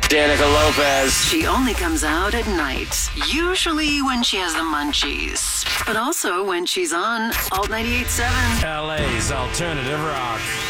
Danica Lopez. She only comes out at night, usually when she has the munchies, but also when she's on Alt 98.7. LA's alternative rock.